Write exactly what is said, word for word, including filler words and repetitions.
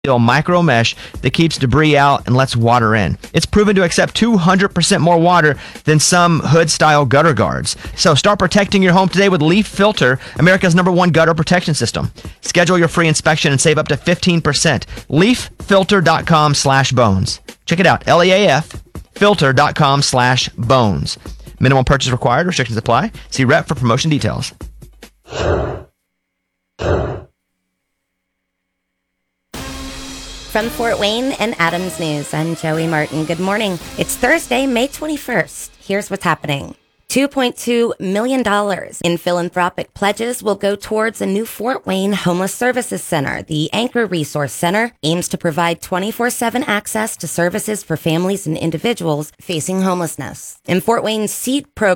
micro mesh that keeps debris out and lets water in. It's proven to accept two hundred percent more water than some hood-style gutter guards. So start protecting your home today with Leaf Filter, America's number one gutter protection system. Schedule your free inspection and save up to fifteen percent. leaf filter dot com slash bones. Check it out, L E A F filter dot com slash bones. Minimum purchase required. Restrictions apply. See rep for promotion details. From Fort Wayne and Adams News, I'm Joey Martin. Good morning. It's Thursday, May twenty-first. Here's what's happening. two point two million dollars in philanthropic pledges will go towards a new Fort Wayne Homeless Services Center. The Anchor Resource Center aims to provide twenty-four seven access to services for families and individuals facing homelessness. And Fort Wayne's SEED program